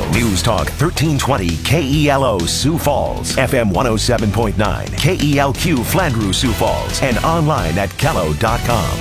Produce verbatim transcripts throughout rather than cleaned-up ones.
News Talk thirteen twenty K E L O Sioux Falls, F M one oh seven point nine, K E L Q Flandreau Sioux Falls, and online at kello dot com.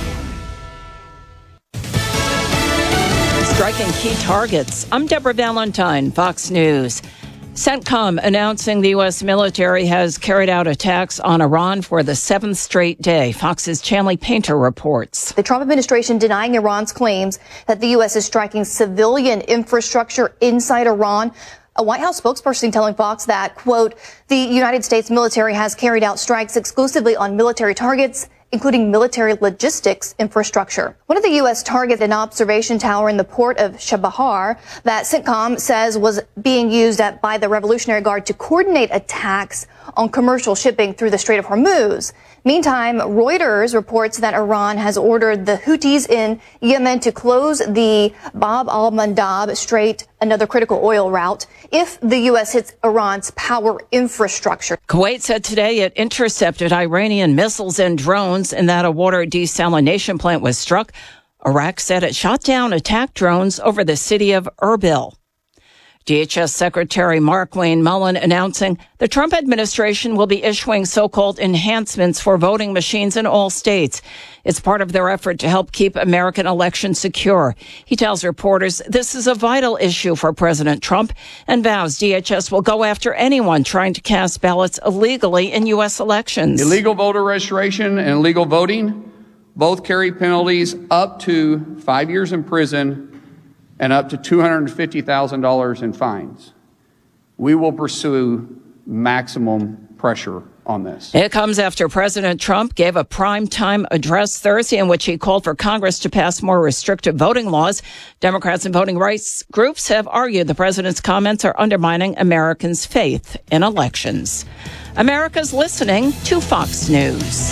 Striking key targets. I'm Deborah Valentine, Fox News. CENTCOM announcing the U S military has carried out attacks on Iran for the seventh straight day. Fox's Chanley Painter reports. The Trump administration denying Iran's claims that the U S is striking civilian infrastructure inside Iran. A White House spokesperson telling Fox that, quote, the United States military has carried out strikes exclusively on military targets, including military logistics infrastructure. One of the U S targets an observation tower in the port of Chabahar that CENTCOM says was being used at, by the Revolutionary Guard to coordinate attacks on commercial shipping through the Strait of Hormuz. Meantime, Reuters reports that Iran has ordered the Houthis in Yemen to close the Bab al-Mandab Strait, another critical oil route, if the U S hits Iran's power infrastructure. Kuwait said today it intercepted Iranian missiles and drones and that a water desalination plant was struck. Iraq said it shot down attack drones over the city of Erbil. D H S Secretary Mark Wayne Mullen announcing the Trump administration will be issuing so-called enhancements for voting machines in all states. It's part of their effort to help keep American elections secure. He tells reporters this is a vital issue for President Trump and vows D H S will go after anyone trying to cast ballots illegally in U S elections. Illegal voter registration and illegal voting both carry penalties up to five years in prison and up to two hundred fifty thousand dollars in fines. We will pursue maximum pressure on this. It comes after President Trump gave a primetime address Thursday in which he called for Congress to pass more restrictive voting laws. Democrats and voting rights groups have argued the president's comments are undermining Americans' faith in elections. America's listening to Fox News.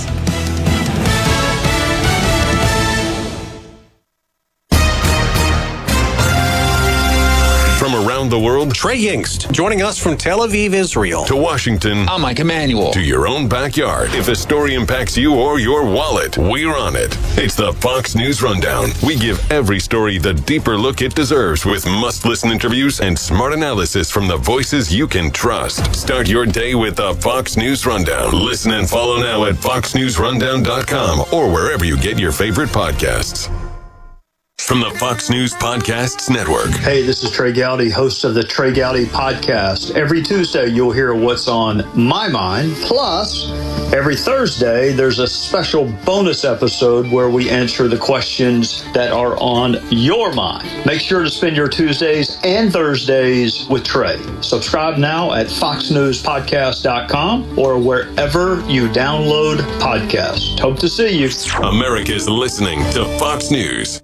From around the world, Trey Yingst, joining us from Tel Aviv, Israel. To Washington, I'm Mike Emanuel. To your own backyard. If a story impacts you or your wallet, we're on it. It's the Fox News Rundown. We give every story the deeper look it deserves with must-listen interviews and smart analysis from the voices you can trust. Start your day with the Fox News Rundown. Listen and follow now at fox news rundown dot com or wherever you get your favorite podcasts. From the Fox News Podcasts Network. Hey, this is Trey Gowdy, host of the Trey Gowdy Podcast. Every Tuesday, you'll hear what's on my mind. Plus, every Thursday, there's a special bonus episode where we answer the questions that are on your mind. Make sure to spend your Tuesdays and Thursdays with Trey. Subscribe now at fox news podcast dot com or wherever you download podcasts. Hope to see you. America's listening to Fox News.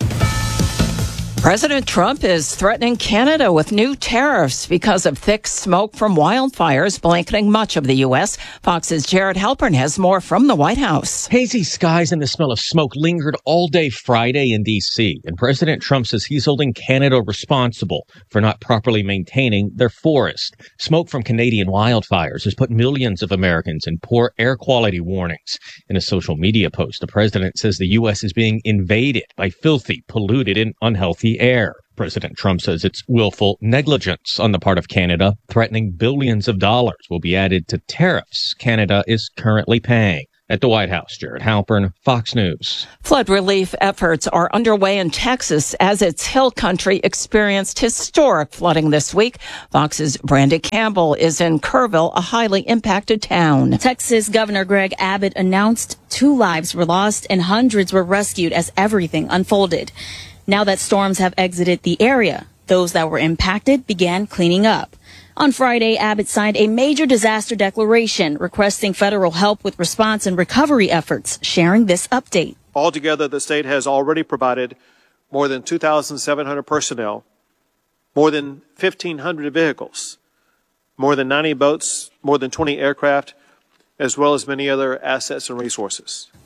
President Trump is threatening Canada with new tariffs because of thick smoke from wildfires blanketing much of the U S. Fox's Jared Halpern has more from the White House. Hazy skies and the smell of smoke lingered all day Friday in D C, and President Trump says he's holding Canada responsible for not properly maintaining their forest. Smoke from Canadian wildfires has put millions of Americans in poor air quality warnings. In a social media post, the president says the U S is being invaded by filthy, polluted, and unhealthy air. President Trump says it's willful negligence on the part of Canada, threatening billions of dollars will be added to tariffs Canada is currently paying. At the White House, Jared Halpern, Fox News. Flood relief efforts are underway in Texas as its hill country experienced historic flooding this week. Fox's Brandy Campbell is in Kerrville, a highly impacted town. Texas Governor Greg Abbott announced two lives were lost and hundreds were rescued as everything unfolded. Now that storms have exited the area, those that were impacted began cleaning up. On Friday, Abbott signed a major disaster declaration requesting federal help with response and recovery efforts, sharing this update. Altogether, the state has already provided more than two thousand seven hundred personnel, more than fifteen hundred vehicles, more than ninety boats, more than twenty aircraft, as well as many other assets and resources.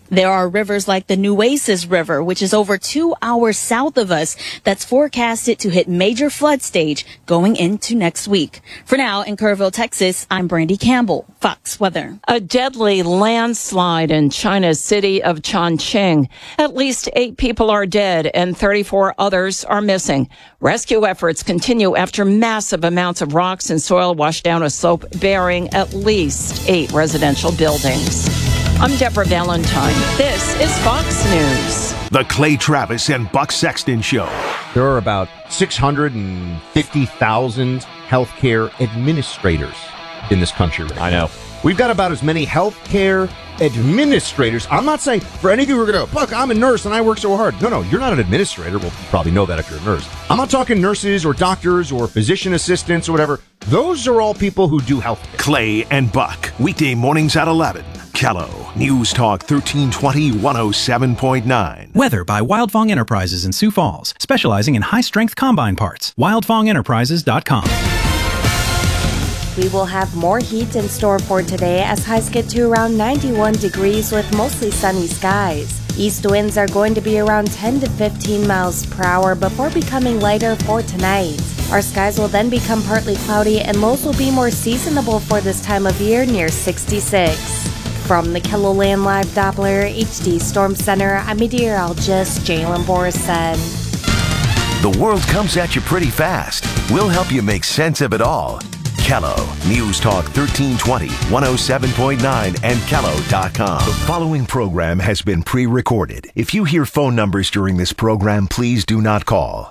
There are rivers like the Nueces River, which is over two hours south of us, that's forecasted to hit major flood stage going into next week. For now, in Kerrville, Texas, I'm Brandy Campbell, Fox Weather. A deadly landslide in China's city of Chongqing. At least eight people are dead and thirty-four others are missing. Rescue efforts continue after massive amounts of rocks and soil washed down a slope bearing at least eight residential buildings. I'm Deborah Valentine. This is Fox News. The Clay Travis and Buck Sexton Show. There are about six hundred fifty thousand healthcare administrators in this country right now. I know. We've got about as many healthcare administrators. I'm not saying for any of you who are going to, Buck, I'm a nurse and I work so hard. No, no, you're not an administrator. Well, you probably know that if you're a nurse. I'm not talking nurses or doctors or physician assistants or whatever. Those are all people who do healthcare. Clay and Buck. Weekday mornings at eleven. Kello. News Talk thirteen twenty, one oh seven point nine. Weather by Wildfong Enterprises in Sioux Falls, specializing in high-strength combine parts. wildfong enterprises dot com. We will have more heat in store for today as highs get to around ninety-one degrees with mostly sunny skies. East winds are going to be around ten to fifteen miles per hour before becoming lighter for tonight. Our skies will then become partly cloudy and lows will be more seasonable for this time of year near sixty-six. From the KELOLAND Live Doppler H D Storm Center, I'm meteorologist Jalen Borison. The world comes at you pretty fast. We'll help you make sense of it all. Kello. News Talk thirteen twenty, one oh seven point nine, and Kello dot com. The following program has been pre-recorded. If you hear phone numbers during this program, please do not call.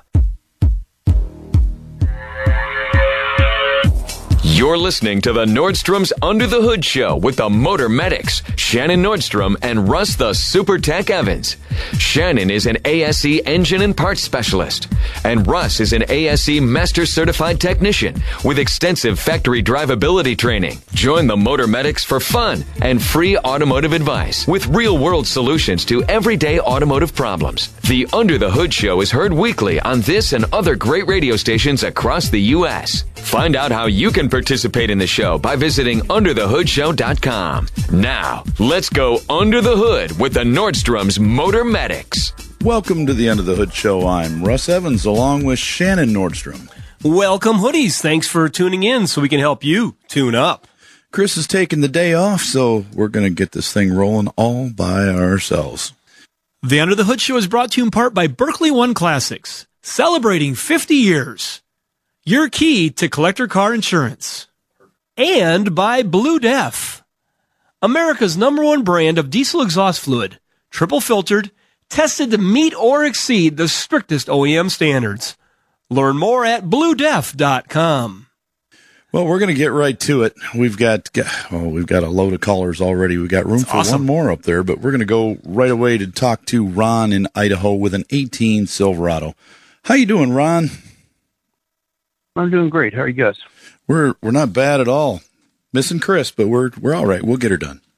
You're listening to the Nordstrom's Under the Hood Show with the Motor Medics, Shannon Nordstrom and Russ the Super Tech Evans. Shannon is an A S E engine and parts specialist, and Russ is an A S E Master Certified Technician with extensive factory drivability training. Join the Motor Medics for fun and free automotive advice with real-world solutions to everyday automotive problems. The Under the Hood Show is heard weekly on this and other great radio stations across the U S Find out how you can participate in the show by visiting under the hood show dot com. Now, let's go under the hood with the Nordstrom's Motor Medics. Welcome to the Under the Hood Show. I'm Russ Evans along with Shannon Nordstrom. Welcome, hoodies. Thanks for tuning in so we can help you tune up. Chris is taking the day off, so we're going to get this thing rolling all by ourselves. The Under the Hood Show is brought to you in part by Berkeley One Classics, celebrating fifty years. Your key to collector car insurance. And by Blue Def, America's number one brand of diesel exhaust fluid, triple filtered, tested to meet or exceed the strictest O E M standards. Learn more at blue def dot com. Well, we're going to get right to it. We've got oh, we've got a load of callers already. We've got room That's for awesome. one more up there, but we're going to go right away to talk to Ron in Idaho with an eighteen Silverado. How you doing, Ron? I'm doing great. How are you guys? We're we're not bad at all. Missing Chris, but we're we're all right. We'll get her done.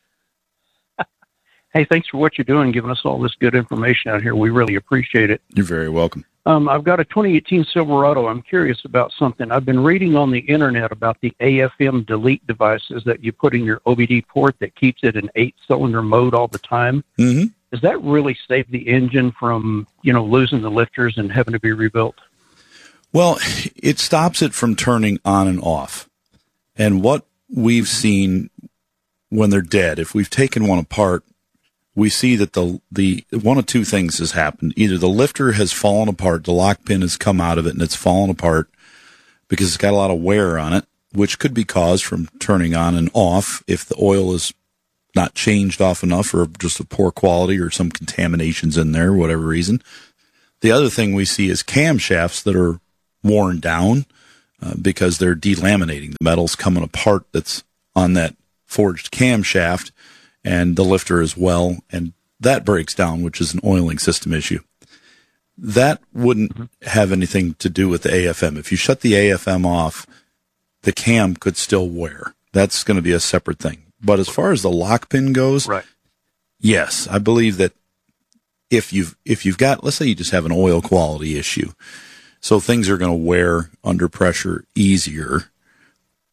Hey, thanks for what you're doing, giving us all this good information out here. We really appreciate it. You're very welcome. Um, I've got a twenty eighteen Silverado. I'm curious about something. I've been reading on the internet about the A F M delete devices that you put in your O B D port that keeps it in eight-cylinder mode all the time. Mm-hmm. Does that really save the engine from, you know, losing the lifters and having to be rebuilt? Well, it stops it from turning on and off. And what we've seen when they're dead, if we've taken one apart, we see that the the one of two things has happened. Either the lifter has fallen apart, the lock pin has come out of it and it's fallen apart because it's got a lot of wear on it, which could be caused from turning on and off if the oil is not changed off enough or just a poor quality or some contaminations in there, whatever reason. The other thing we see is camshafts that are worn down uh, because they're delaminating. The metal's coming apart that's on that forged camshaft and the lifter as well, and that breaks down, which is an oiling system issue. That wouldn't mm-hmm. have anything to do with the A F M. If you shut the A F M off, the cam could still wear. That's going to be a separate thing. But as far as the lock pin goes, right. Yes, I believe that if you've if you've got, let's say you just have an oil quality issue, so things are going to wear under pressure easier.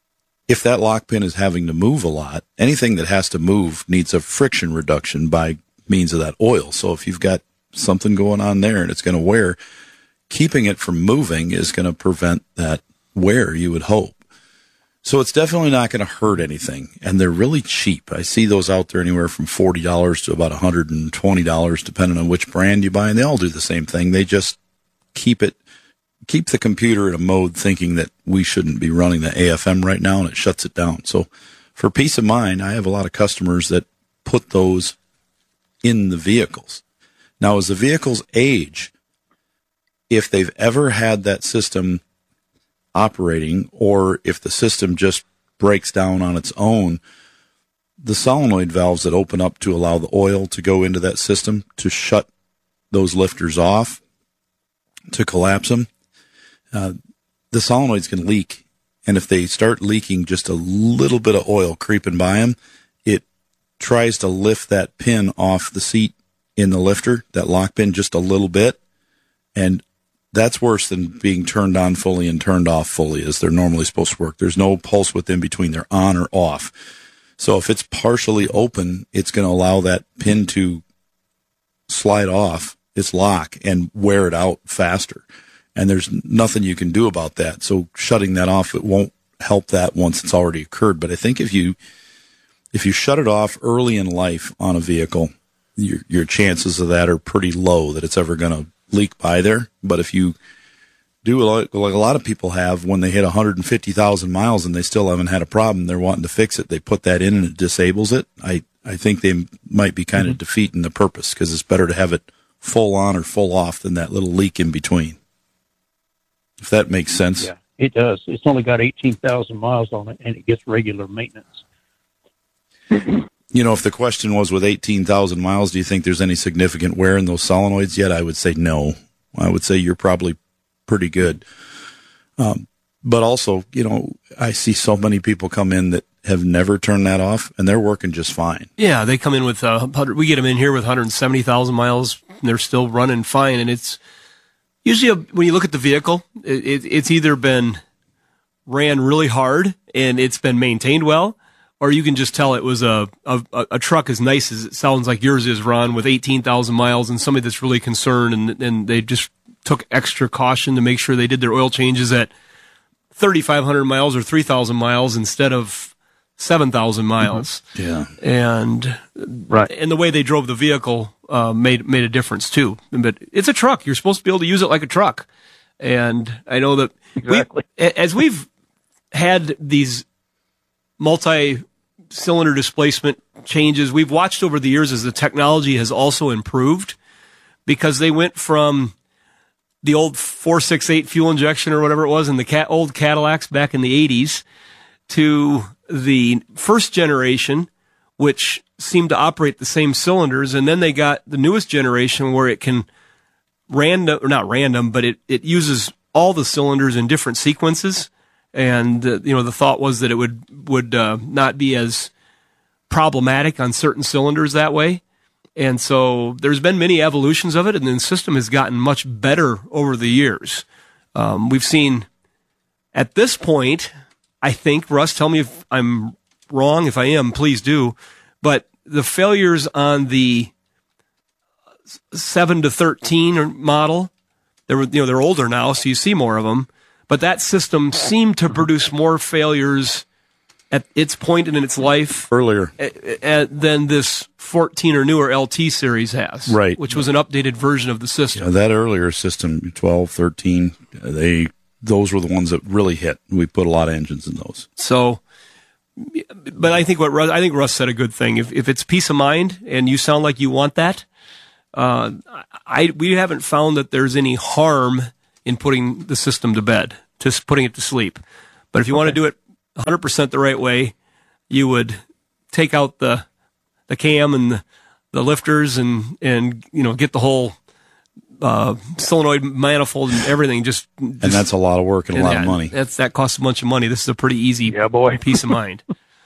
if that lock pin is having to move a lot, anything that has to move needs a friction reduction by means of that oil. So if you've got something going on there and it's going to wear, keeping it from moving is going to prevent that wear, you would hope. So it's definitely not going to hurt anything. And they're really cheap. I see those out there anywhere from forty dollars to about one hundred twenty dollars, depending on which brand you buy. And they all do the same thing. They just keep it, keep the computer in a mode thinking that we shouldn't be running the A F M right now, and it shuts it down. So for peace of mind, I have a lot of customers that put those in the vehicles. Now, as the vehicles age, if they've ever had that system operating, or if the system just breaks down on its own, the solenoid valves that open up to allow the oil to go into that system to shut those lifters off, to collapse them, uh, the solenoids can leak. And if they start leaking just a little bit of oil creeping by them, it tries to lift that pin off the seat in the lifter, that lock pin, just a little bit. And that's worse than being turned on fully and turned off fully, as they're normally supposed to work. There's no pulse width in between. They're on or off. So if it's partially open, it's going to allow that pin to slide off its lock and wear it out faster. And there's nothing you can do about that. So shutting that off, it won't help that once it's already occurred. But I think if you if you shut it off early in life on a vehicle, your your chances of that are pretty low that it's ever going to leak by there. But if you do like, like a lot of people have, when they hit one hundred fifty thousand miles and they still haven't had a problem, they're wanting to fix it, they put that in and it disables it. I, I think they might be kind of mm-hmm. defeating the purpose, because it's better to have it full on or full off than that little leak in between. If that makes sense. Yeah, it does. It's only got eighteen thousand miles on it, and it gets regular maintenance. You know, if the question was, with eighteen thousand miles, do you think there's any significant wear in those solenoids yet? I would say no. I would say you're probably pretty good. Um, but also, you know, I see so many people come in that have never turned that off, and they're working just fine. Yeah, they come in with, uh, we get them in here with one hundred seventy thousand miles, and they're still running fine. And it's usually, a, when you look at the vehicle, it, it, it's either been ran really hard and it's been maintained well, or you can just tell it was a, a, a truck as nice as it sounds like yours is, Ron, with eighteen thousand miles, and somebody that's really concerned, and, and they just took extra caution to make sure they did their oil changes at thirty-five hundred miles or three thousand miles instead of seven thousand miles. Mm-hmm. Yeah. And, right. and the way they drove the vehicle uh, made made a difference, too. But it's a truck. You're supposed to be able to use it like a truck. And I know that exactly. we, as we've had these multi-cylinder displacement changes, we've watched over the years as the technology has also improved, because they went from the old four sixty-eight fuel injection or whatever it was in the cat, old Cadillacs back in the eighties to the first generation, which seemed to operate the same cylinders. And then they got the newest generation where it can random, or not random, but it, it uses all the cylinders in different sequences. And, uh, you know, the thought was that it would, would, uh, not be as problematic on certain cylinders that way. And so there's been many evolutions of it, and the system has gotten much better over the years. Um, we've seen, at this point, I think, Russ, tell me if I'm wrong. If I am, please do. But the failures on the seven to thirteen model, they were, you know, they're older now, so you see more of them. But that system seemed to produce more failures at its point in its life earlier than this fourteen or newer L T series has, right? Which was an updated version of the system. Yeah, that earlier system, twelve, thirteen, they those were the ones that really hit. We put a lot of engines in those. So, but I think what Russ, I think Russ said a good thing. If if it's peace of mind and you sound like you want that, uh, I we haven't found that there's any harm in putting the system to bed, just putting it to sleep. But if you okay. want to do it one hundred percent the right way, you would take out the the cam and the, the lifters and and you know get the whole uh, solenoid manifold and everything. Just, just and that's a lot of work and, and a lot that, of money. That's that costs a bunch of money. This is a pretty easy yeah, boy. peace of mind.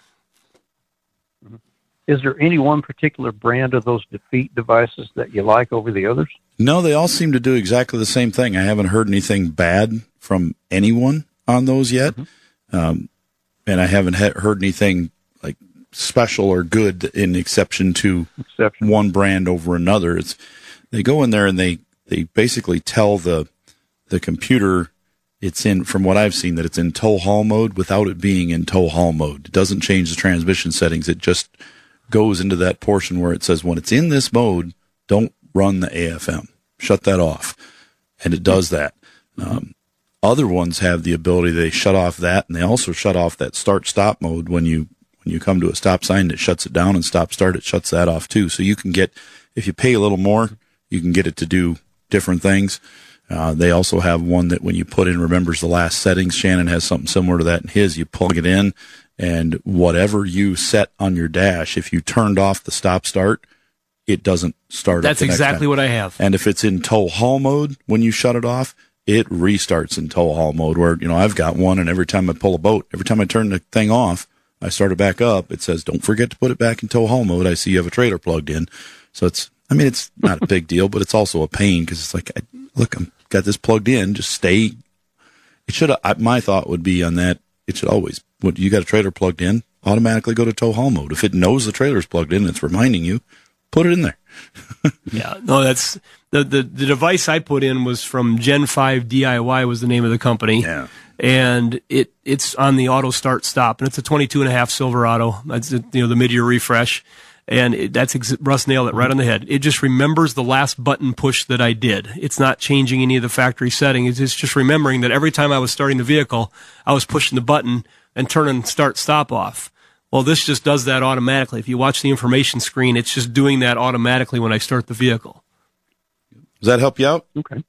Is there any one particular brand of those defeat devices that you like over the others? No, they all seem to do exactly the same thing. I haven't heard anything bad from anyone on those yet. Mm-hmm. Um, and I haven't he- heard anything like special or good in exception to exception. one brand over another. It's they go in there and they, they basically tell the the computer it's in, from what I've seen, that it's in tow haul mode without it being in tow haul mode. It doesn't change the transmission settings. It just goes into that portion where it says when it's in this mode, don't run the A F M. Shut that off. And it does that. Um, other ones have the ability, they shut off that, and they also shut off that start-stop mode when you when you come to a stop sign. It shuts it down, and stop-start, it shuts that off too. So you can get, if you pay a little more, you can get it to do different things. Uh, they also have one that when you put in remembers the last settings. Shannon has something similar to that in his. You plug it in, and whatever you set on your dash, if you turned off the stop-start, it doesn't start. That's exactly what I have. And if it's in tow haul mode, when you shut it off, it restarts in tow haul mode, where, you know, I've got one, and every time I pull a boat, every time I turn the thing off, I start it back up, it says, don't forget to put it back in tow haul mode. I see you have a trailer plugged in. So it's, I mean, it's not a big deal, but it's also a pain, because it's like, I, look, I've got this plugged in, just stay. It should, my thought would be on that, it should always, when you got a trailer plugged in, automatically go to tow haul mode. If it knows the trailer's plugged in, it's reminding you, put it in there. Yeah, no, that's the, the the device I put in was from Gen five D I Y was the name of the company. Yeah. And it it's on the auto start stop, and it's a twenty-two and a half Silverado. That's, you know, the mid-year refresh. And it, that's ex- Russ nailed it right on the head. It just remembers the last button push that I did. It's not changing any of the factory settings. It's just remembering that every time I was starting the vehicle, I was pushing the button and turning start stop off. Well, this just does that automatically. If you watch the information screen, it's just doing that automatically when I start the vehicle. Does that help you out? Okay.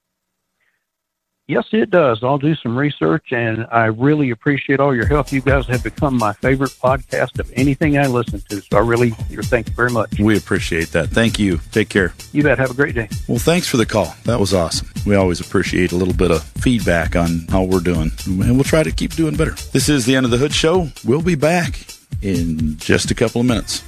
Yes, it does. I'll do some research, and I really appreciate all your help. You guys have become my favorite podcast of anything I listen to, so I really thank you very much. We appreciate that. Thank you. Take care. You bet. Have a great day. Well, thanks for the call. That was awesome. We always appreciate a little bit of feedback on how we're doing, and we'll try to keep doing better. This is the End of the Hood Show. We'll be back in just a couple of minutes.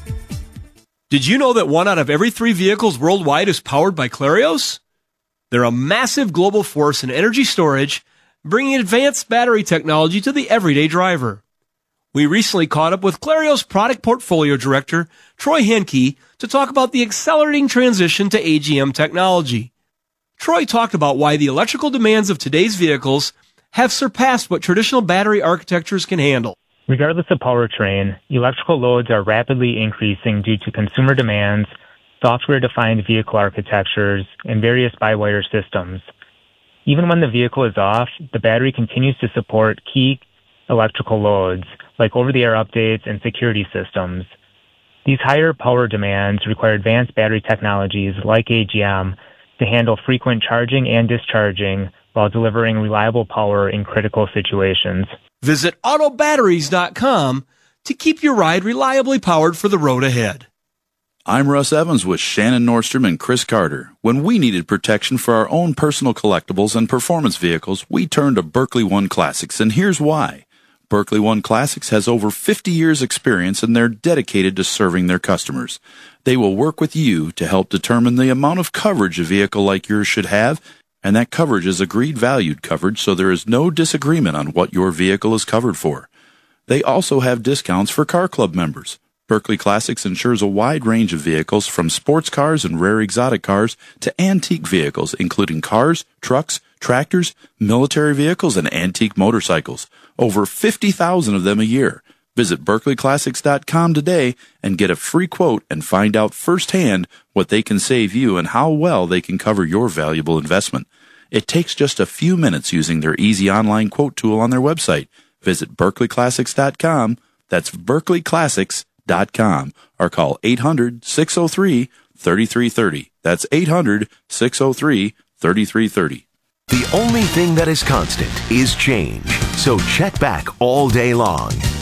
Did you know that one out of every three vehicles worldwide is powered by Clarios? They're a massive global force in energy storage, bringing advanced battery technology to the everyday driver. We recently caught up with Clarios Product Portfolio Director Troy Henke to talk about the accelerating transition to A G M technology. Troy talked about why the electrical demands of today's vehicles have surpassed what traditional battery architectures can handle. Regardless of powertrain, electrical loads are rapidly increasing due to consumer demands, software-defined vehicle architectures, and various by-wire systems. Even when the vehicle is off, the battery continues to support key electrical loads, like over-the-air updates and security systems. These higher power demands require advanced battery technologies like A G M to handle frequent charging and discharging while delivering reliable power in critical situations. Visit auto batteries dot com to keep your ride reliably powered for the road ahead. I'm Russ Evans with Shannon Nordstrom and Chris Carter. When we needed protection for our own personal collectibles and performance vehicles, we turned to Berkeley One Classics, and here's why. Berkeley One Classics has over fifty years experience, and they're dedicated to serving their customers. They will work with you to help determine the amount of coverage a vehicle like yours should have, and that coverage is agreed valued coverage, so there is no disagreement on what your vehicle is covered for. They also have discounts for Car Club members. Berkeley Classics insures a wide range of vehicles, from sports cars and rare exotic cars to antique vehicles, including cars, trucks, tractors, military vehicles, and antique motorcycles. Over fifty thousand of them a year. Visit Berkeley Classics dot com today and get a free quote and find out firsthand what they can save you and how well they can cover your valuable investment. It takes just a few minutes using their easy online quote tool on their website. Visit Berkeley Classics dot com. That's Berkeley Classics dot com, or call eight hundred, six oh three, three three three oh. That's eight hundred, six oh three, three three three oh. The only thing that is constant is change. So check back all day long.